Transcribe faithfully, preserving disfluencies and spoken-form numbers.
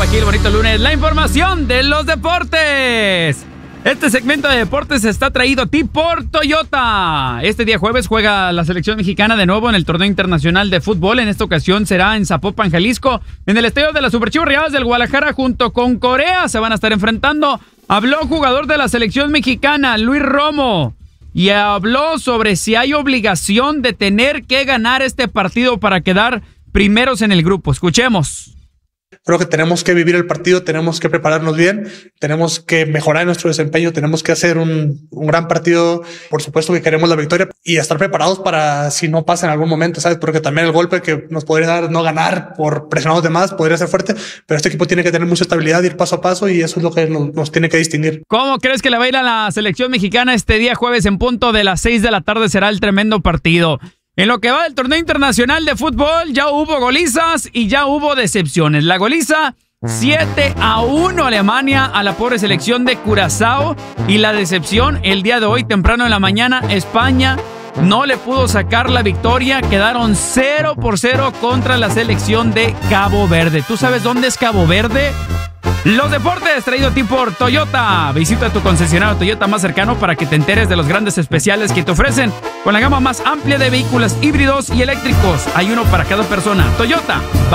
Paquil, bonito lunes. La información de los deportes. Este segmento de deportes está traído a ti por Toyota. Este día jueves juega la selección mexicana de nuevo en el torneo internacional de fútbol. En esta ocasión será en Zapopan, Jalisco, en el estadio de las Super Chivas Rayadas del Guadalajara junto con Corea. Se van a estar enfrentando. Habló jugador de la selección mexicana, Luis Romo, y habló sobre si hay obligación de tener que ganar este partido para quedar primeros en el grupo. Escuchemos. Creo que tenemos que vivir el partido, tenemos que prepararnos bien, tenemos que mejorar nuestro desempeño, tenemos que hacer un, un gran partido. Por supuesto que queremos la victoria y estar preparados para si no pasa en algún momento, ¿sabes? Porque también el golpe que nos podría dar no ganar por presionar a los demás podría ser fuerte, pero este equipo tiene que tener mucha estabilidad, ir paso a paso, y eso es lo que nos, nos tiene que distinguir. ¿Cómo crees que le va a ir a la selección mexicana este día jueves en punto de las seis de la tarde? Será el tremendo partido. En lo que va del torneo internacional de fútbol, ya hubo golizas y ya hubo decepciones. La goliza, siete a uno Alemania a la pobre selección de Curazao. Y la decepción, el día de hoy, temprano en la mañana, España no le pudo sacar la victoria. Quedaron cero por cero contra la selección de Cabo Verde. ¿Tú sabes dónde es Cabo Verde? Los deportes traído a ti por Toyota. Visita tu concesionario Toyota más cercano para que te enteres de los grandes especiales que te ofrecen. Con la gama más amplia de vehículos híbridos y eléctricos, hay uno para cada persona. Toyota.